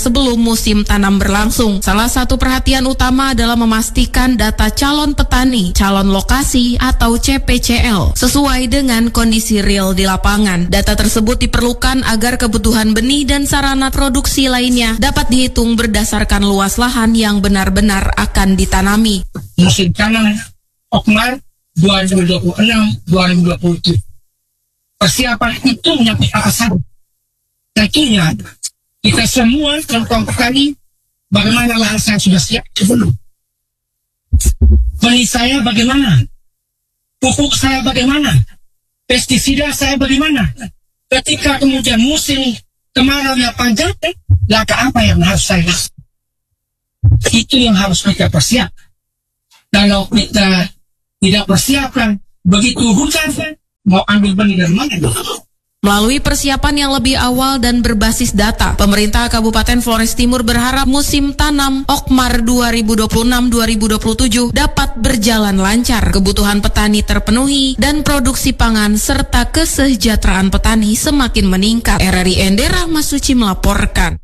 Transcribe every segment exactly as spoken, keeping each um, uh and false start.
sebelum musim tanam berlangsung. Salah satu perhatian utama adalah memastikan data calon petani, calon lokasi atau C P C L sesuai dengan kondisi real di lapangan. Data tersebut diperlukan agar kebutuhan benih dan sarana produksi lainnya dapat dihitung berdasarkan luas lahan yang benar-benar akan ditanami. Musim tanam Okmar dua ribu dua puluh enam dua ribu dua puluh tujuh. Persiapan itu menyangkut apa saja? Tentunya kita semua kaum petani, bagaimana lahan saya sudah siap sebelum? Benih saya bagaimana? Pupuk saya bagaimana? Pestisida saya bagaimana? Ketika kemudian musim kemarau yang panjang, langkah apa yang harus saya lakukan? Itu yang harus kita persiapkan. Kalau kita tidak persiapkan, begitu hujan, mau ambil benih dari mana? Melalui persiapan yang lebih awal dan berbasis data, pemerintah Kabupaten Flores Timur berharap musim tanam Okmar dua ribu dua puluh enam dua ribu dua puluh tujuh dapat berjalan lancar, kebutuhan petani terpenuhi, dan produksi pangan serta kesejahteraan petani semakin meningkat. R R I Ende Rahmasuci melaporkan.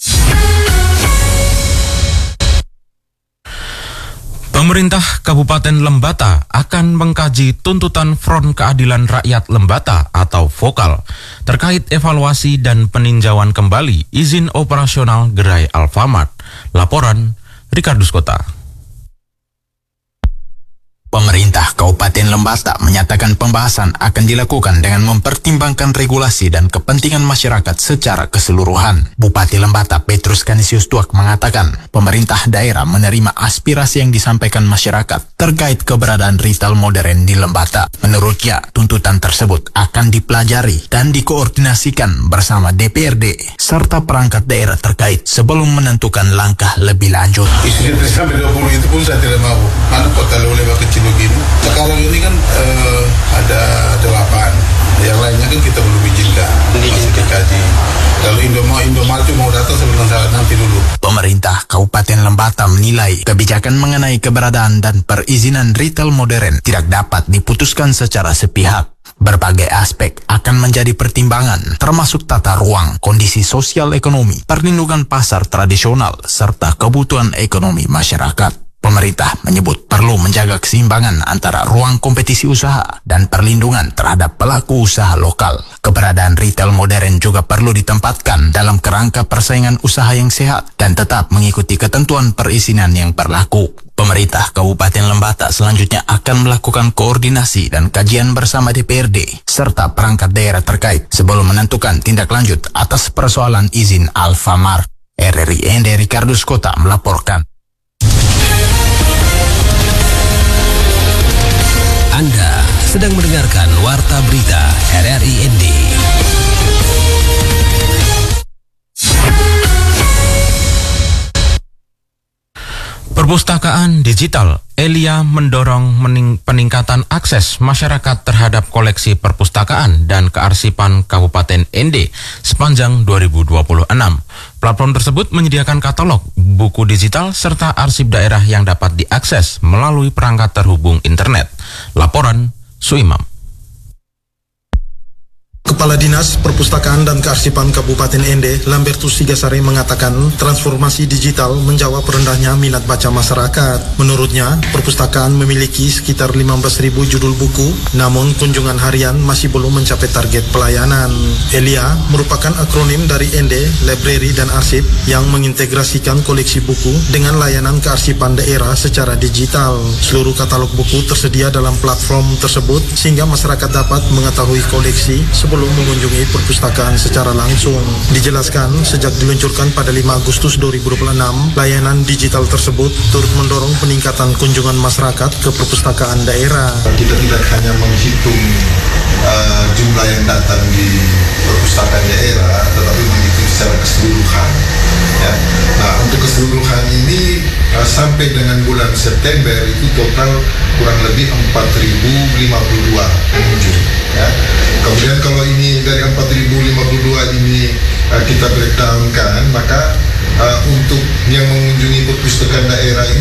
Pemerintah Kabupaten Lembata akan mengkaji tuntutan Front Keadilan Rakyat Lembata atau VOKAL terkait evaluasi dan peninjauan kembali izin operasional gerai Alfamart. Laporan Rikardus Kota. Pemerintah Kabupaten Lembata menyatakan pembahasan akan dilakukan dengan mempertimbangkan regulasi dan kepentingan masyarakat secara keseluruhan. Bupati Lembata Petrus Kanisius Tuak mengatakan pemerintah daerah menerima aspirasi yang disampaikan masyarakat terkait keberadaan retail modern di Lembata. Menurutnya, tuntutan tersebut akan dipelajari dan dikoordinasikan bersama D P R D serta perangkat daerah terkait sebelum menentukan langkah lebih lanjut. Isu sampai dua puluh itu pun saya tidak mau. Mana kota lewat kecil begini. Sekarang ini kan uh, ada delapan. Yang lainnya kan kita belum izinkan. Masih dikaji. Kalau Indomart, Indomart itu mau datang sebelum saat nanti dulu. Pemerintah Kabupaten Lembata menilai kebijakan mengenai keberadaan dan perizinan retail modern tidak dapat diputuskan secara sepihak. Berbagai aspek akan menjadi pertimbangan, termasuk tata ruang, kondisi sosial ekonomi, perlindungan pasar tradisional, serta kebutuhan ekonomi masyarakat. Pemerintah menyebut perlu menjaga keseimbangan antara ruang kompetisi usaha dan perlindungan terhadap pelaku usaha lokal. Keberadaan retail modern juga perlu ditempatkan dalam kerangka persaingan usaha yang sehat dan tetap mengikuti ketentuan perizinan yang berlaku. Pemerintah Kabupaten Lembata selanjutnya akan melakukan koordinasi dan kajian bersama D P R D serta perangkat daerah terkait sebelum menentukan tindak lanjut atas persoalan izin Alfamart. R R I Ende Rikardus Kota melaporkan. Anda sedang mendengarkan Warta Berita R R I N D. Perpustakaan digital Elia mendorong mening- peningkatan akses masyarakat terhadap koleksi perpustakaan dan kearsipan Kabupaten N D sepanjang dua ribu dua puluh enam. Platform tersebut menyediakan katalog, buku digital, serta arsip daerah yang dapat diakses melalui perangkat terhubung internet. Laporan Suimam. Kepala Dinas Perpustakaan dan Kearsipan Kabupaten N D, Lambertus Sigasari mengatakan transformasi digital menjawab rendahnya minat baca masyarakat. Menurutnya, perpustakaan memiliki sekitar lima belas ribu judul buku, namun kunjungan harian masih belum mencapai target pelayanan. Elia merupakan akronim dari N D, Library dan Arsip yang mengintegrasikan koleksi buku dengan layanan kearsipan daerah secara digital. Seluruh katalog buku tersedia dalam platform tersebut sehingga masyarakat dapat mengetahui koleksi sebelum belum mengunjungi perpustakaan secara langsung. Dijelaskan, sejak diluncurkan pada lima Agustus dua ribu dua puluh enam, layanan digital tersebut turut mendorong peningkatan kunjungan masyarakat ke perpustakaan daerah. Kita tidak hanya menghitung uh, jumlah yang datang di perpustakaan daerah, tetapi menghitung secara keseluruhan. Ya. Nah, untuk keseluruhan ini uh, sampai dengan bulan September itu total kurang lebih empat ribu lima puluh dua pengunjung. Ya. Kemudian kalau ini dari empat ribu lima puluh dua ini uh, kita breakdown kan, maka uh, untuk yang mengunjungi perpustakaan daerah ini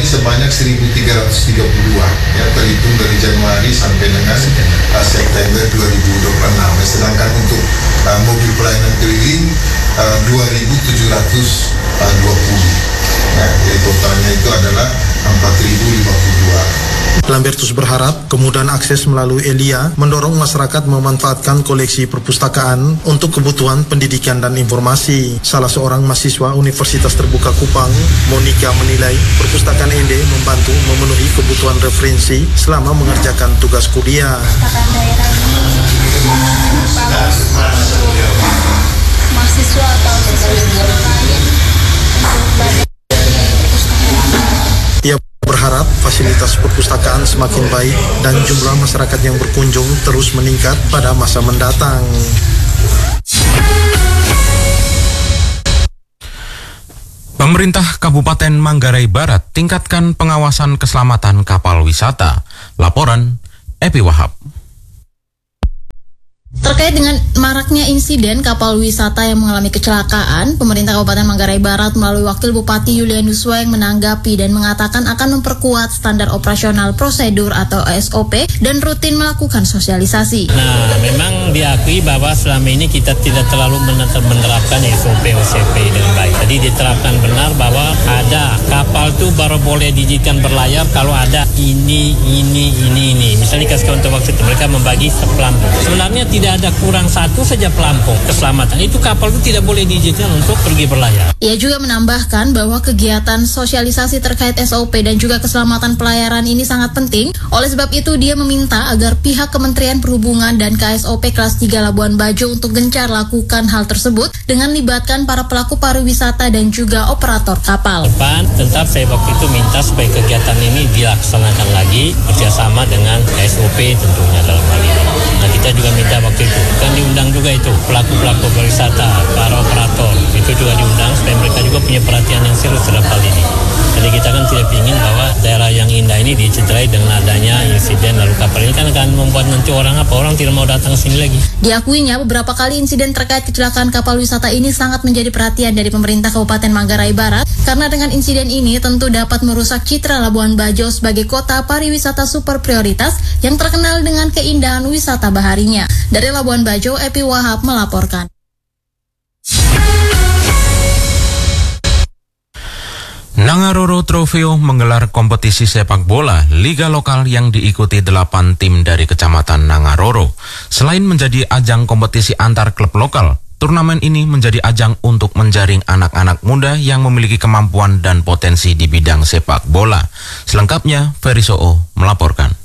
sebanyak seribu tiga ratus tiga puluh dua, ya, terhitung dari Januari sampai dengan uh, September dua ribu dua puluh enam. Sedangkan untuk uh, mobil pelayanan keliling uh, dua ribu tujuh ratus dua puluh. Nah, jadi totalnya itu adalah empat ribu lima puluh dua. Lambertus berharap kemudahan akses melalui Elia mendorong masyarakat memanfaatkan koleksi perpustakaan untuk kebutuhan pendidikan dan informasi. Salah seorang mahasiswa Universitas Terbuka Kupang, Monica, menilai perpustakaan Ende membantu memenuhi kebutuhan referensi selama mengerjakan tugas kuliah. Perpustakaan daerah ini bagus untuk mahasiswa atau siswa lain untuk belajar perpustakaan. Ia berharap fasilitas perpustakaan semakin baik dan jumlah masyarakat yang berkunjung terus meningkat pada masa mendatang. Pemerintah Kabupaten Manggarai Barat tingkatkan pengawasan keselamatan kapal wisata. Laporan Epi Wahab. Terkait dengan maraknya insiden kapal wisata yang mengalami kecelakaan, pemerintah Kabupaten Manggarai Barat melalui Wakil Bupati Yulianus Weng menanggapi dan mengatakan akan memperkuat standar operasional prosedur atau S O P dan rutin melakukan sosialisasi. Nah, memang diakui bahwa selama ini kita tidak terlalu menerapkan S O P O C P dengan baik. Jadi diterapkan benar bahwa ada kapal itu baru boleh diizinkan berlayar kalau ada ini, ini, ini, ini. Misalnya kasih contoh waktu itu mereka membagi sepelampung. Sebenarnya tidak tidak ada kurang satu saja pelampung keselamatan. Itu kapal itu tidak boleh diizinkan untuk pergi berlayar. Ia juga menambahkan bahwa kegiatan sosialisasi terkait S O P dan juga keselamatan pelayaran ini sangat penting. Oleh sebab itu dia meminta agar pihak Kementerian Perhubungan dan K S O P kelas tiga Labuan Bajo untuk gencar lakukan hal tersebut dengan libatkan para pelaku pariwisata dan juga operator kapal. Depan, tetap saya waktu itu minta supaya kegiatan ini dilaksanakan lagi bersama dengan K S O P tentunya dalam hal ini. Nah, kita juga minta waktu itu kan diundang juga itu pelaku-pelaku pariwisata, para operator itu juga diundang supaya mereka juga punya perhatian yang serius terhadap hal ini. Jadi kita kan tidak ingin bahwa daerah yang indah ini dicederai dengan adanya insiden lalu kapal ini kan akan membuat nanti orang apa orang tidak mau datang ke sini lagi. Diakuinya beberapa kali insiden terkait kecelakaan kapal wisata ini sangat menjadi perhatian dari pemerintah Kabupaten Manggarai Barat karena dengan insiden ini tentu dapat merusak citra Labuan Bajo sebagai kota pariwisata super prioritas yang terkenal dengan keindahan wisata baharinya. Dari Labuan Bajo, Epi Wahab melaporkan. Nangaroro Trofeo menggelar kompetisi sepak bola liga lokal yang diikuti delapan tim dari Kecamatan Nangaroro. Selain menjadi ajang kompetisi antar klub lokal, turnamen ini menjadi ajang untuk menjaring anak-anak muda yang memiliki kemampuan dan potensi di bidang sepak bola. Selengkapnya, Ferry Soo melaporkan.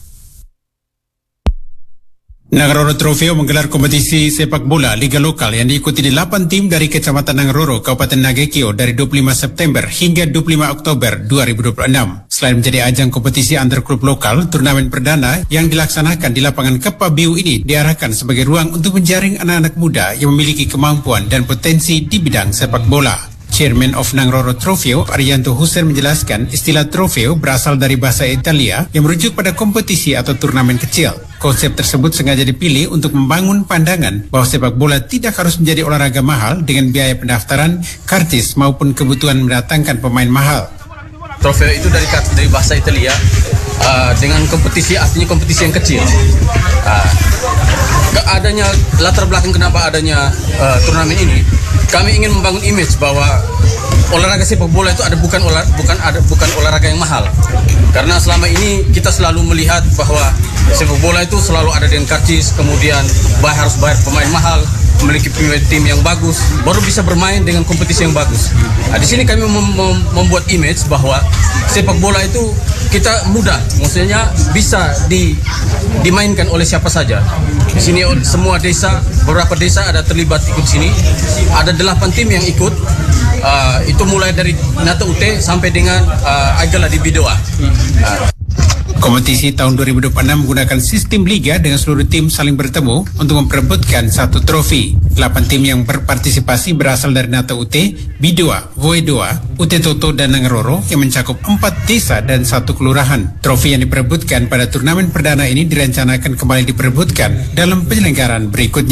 Nangaroro Trofeo menggelar kompetisi sepak bola liga lokal yang diikuti delapan tim dari Kecamatan Nangaroro, Kabupaten Nagekio dari dua puluh lima September hingga dua puluh lima Oktober dua ribu dua puluh enam. Selain menjadi ajang kompetisi antar klub lokal, turnamen perdana yang dilaksanakan di lapangan Kepabiu ini diarahkan sebagai ruang untuk menjaring anak-anak muda yang memiliki kemampuan dan potensi di bidang sepak bola. Chairman of Nangaroro Trofeo, Arianto Hussein menjelaskan istilah trofeo berasal dari bahasa Italia yang merujuk pada kompetisi atau turnamen kecil. Konsep tersebut sengaja dipilih untuk membangun pandangan bahwa sepak bola tidak harus menjadi olahraga mahal dengan biaya pendaftaran, kartis maupun kebutuhan mendatangkan pemain mahal. Trofeo itu dari dari bahasa Italia uh, dengan kompetisi artinya kompetisi yang kecil. Uh, adanya latar belakang kenapa adanya uh, turnamen ini, kami ingin membangun image bahwa olahraga sepak bola itu ada bukan olah, bukan ada bukan olahraga yang mahal. Karena selama ini kita selalu melihat bahwa sepak bola itu selalu ada dengan karcis, kemudian bayar, harus bayar pemain mahal, memiliki tim yang bagus, baru bisa bermain dengan kompetisi yang bagus. Nah, di sini kami mem mem membuat image bahwa sepak bola itu kita mudah, maksudnya bisa di dimainkan oleh siapa saja. Di sini semua desa, beberapa desa ada terlibat ikut sini. Ada delapan tim yang ikut. Uh, itu mulai dari Nata U T sampai dengan uh, Agala di Bidoa. Uh. Kompetisi tahun dua ribu dua puluh enam menggunakan sistem liga dengan seluruh tim saling bertemu untuk memperebutkan satu trofi. Delapan tim yang berpartisipasi berasal dari Nata U T, Bidoa, Voedoa, U T Toto, dan Nangaroro yang mencakup empat desa dan satu kelurahan. Trofi yang diperebutkan pada turnamen perdana ini direncanakan kembali diperebutkan dalam penyelenggaraan berikutnya.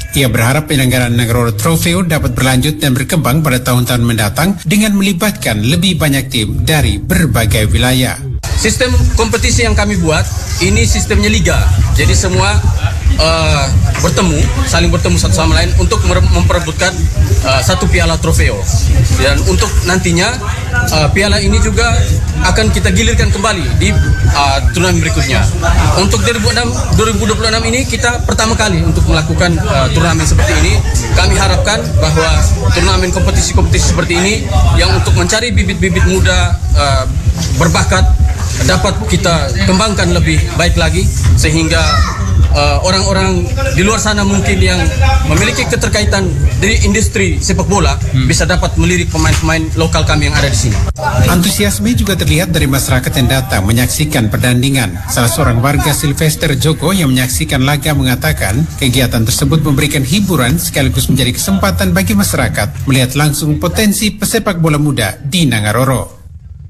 Ia berharap penyelenggaraan Nangroro Trofeo dapat berlanjut dan berkembang pada tahun-tahun mendatang dengan melibatkan lebih banyak tim dari berbagai wilayah. Sistem kompetisi yang kami buat ini sistemnya liga, jadi semua uh, bertemu, saling bertemu satu sama lain untuk memperebutkan uh, satu piala trofeo. Dan untuk nantinya uh, piala ini juga akan kita gilirkan kembali di uh, turnamen berikutnya. Untuk dua ribu dua puluh enam ini kita pertama kali untuk melakukan uh, turnamen seperti ini. Kami harapkan bahwa turnamen kompetisi-kompetisi seperti ini yang untuk mencari bibit-bibit muda uh, berbakat dapat kita kembangkan lebih baik lagi sehingga uh, orang-orang di luar sana mungkin yang memiliki keterkaitan di industri sepak bola hmm. bisa dapat melirik pemain-pemain lokal kami yang ada di sini. Antusiasme juga terlihat dari masyarakat yang datang menyaksikan pertandingan. Salah seorang warga Sylvester Joko yang menyaksikan laga mengatakan kegiatan tersebut memberikan hiburan sekaligus menjadi kesempatan bagi masyarakat melihat langsung potensi pesepak bola muda di Nangaroro.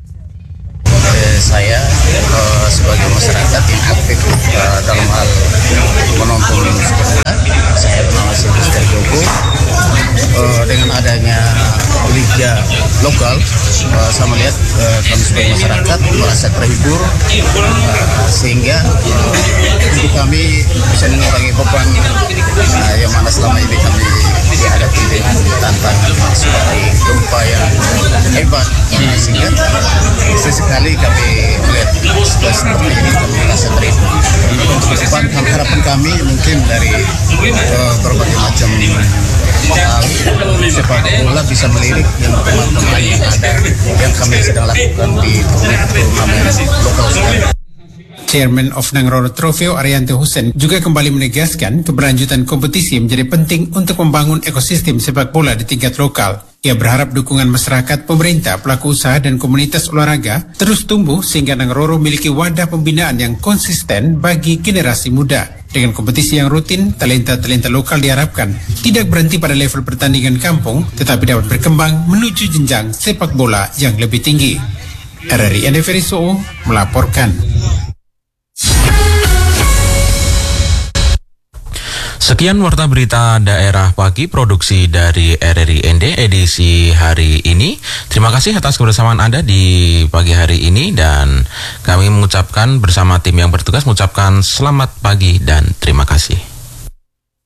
Saya uh, sebagai masyarakat yang aktif uh, dalam hal menonton sepak bola, saya bernama Sylvester Joko. Uh, dengan adanya liga lokal, uh, saya melihat uh, kami sebagai masyarakat merasa terhibur, uh, sehingga uh, untuk kami bisa mengurangi beban uh, yang mana selama ini kami dihadapi dengan tantangan seperti gempa yang hebat, uh, sehingga sesekali kami melihat situasi seperti ini kami merasa terhibur. Untuk ke depan harapan kami mungkin dari uh, berbagai macam hal sepak bola bisa melirik yang teman-teman yang ada yang kami sedang lakukan di turnamen lokal sekarang. Chairman of Nangroro Trofeo Arianto Hussein juga kembali menegaskan keberlanjutan kompetisi menjadi penting untuk membangun ekosistem sepak bola di tingkat lokal. Ia berharap dukungan masyarakat, pemerintah, pelaku usaha dan komunitas olahraga terus tumbuh sehingga Nangroro memiliki wadah pembinaan yang konsisten bagi generasi muda. Dengan kompetisi yang rutin, talenta-talenta lokal diharapkan tidak berhenti pada level pertandingan kampung, tetapi dapat berkembang menuju jenjang sepak bola yang lebih tinggi. R R I Ende Feriso melaporkan. Sekian Warta Berita Daerah Pagi produksi dari R R I Ende edisi hari ini. Terima kasih atas kebersamaan Anda di pagi hari ini dan kami mengucapkan bersama tim yang bertugas mengucapkan selamat pagi dan terima kasih.